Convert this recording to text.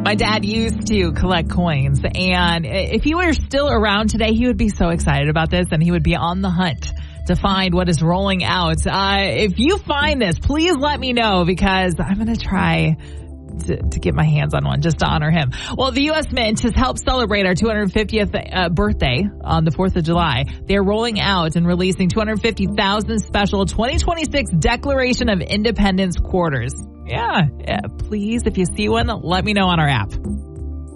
My dad used to collect coins, and if he were still around today, he would be so excited about this, and he would be on the hunt to find what is rolling out. If you find this, please let me know, because I'm going to try to get my hands on one just to honor him. Well, the U.S. Mint has helped celebrate our 250th birthday on the 4th of July. They're rolling out and releasing 250,000 special 2026 Declaration of Independence quarters. Yeah, please, if you see one, let me know on our app.